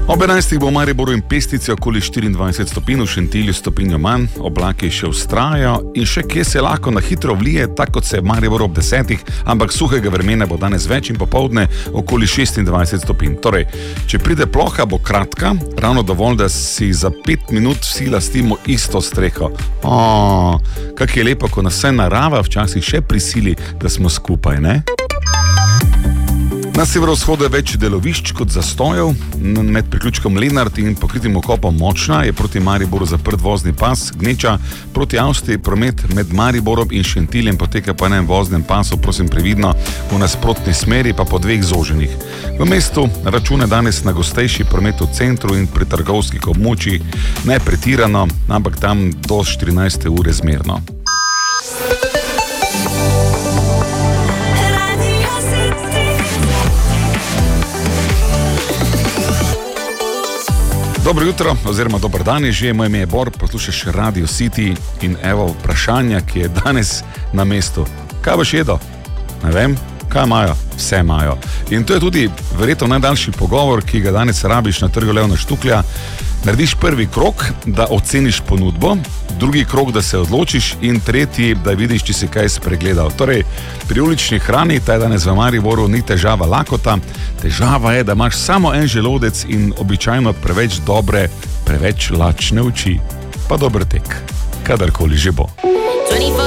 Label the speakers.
Speaker 1: Ob 11. bo v Mariboru in Pestici okoli 24 stopinj, v Šentilju stopinjo manj, oblaki še vztrajajo in še kje se lahko na hitro vlije, tako kot se je v Mariboru ob 10, ampak suhega vremena bo danes več in popoldne okoli 26 stopinj. Torej, če pride ploha, bo kratka, ravno dovolj, da si za 5 minut vsi lastimo isto streho. Kak je lepo, ko nas vse narava včasih še prisili, da smo skupaj, ne? Na severovzhodu je več delovišč kot zastojev, med priključkom Lenart in pokritim okopom Močna je proti Mariboru zaprt vozni pas, gneča proti Avstriji, promet med Mariborom in Šentiljem poteka po enem voznem pasu, prosim previdno, v nasprotni smeri pa po 2 zoženih. V mestu račune danes na gostejši promet v centru in pri trgovskih območjih, ne pretirano, ampak tam do 14. ure zmerno. Dobro jutro, oziroma dober dan je že, moje ime je Bor, poslušaš Radio City in evo vprašanja, ki je danes na mestu. Kaj boš jedel? Ne vem, kaj imajo? Vse imajo. In to je tudi verjetno najdaljši pogovor, ki ga danes rabiš na trgu Leona Štuklja. Narediš prvi krog, da oceniš ponudbo, drugi krog, da se odločiš in tretji, da vidiš, če si kaj spregledal. Torej, pri ulični hrani, ta je danes v Mariboru, ni težava lakota, težava je, da imaš samo en želodec in običajno preveč dobre, preveč lačne oči. Pa dober tek, kadarkoli že bo.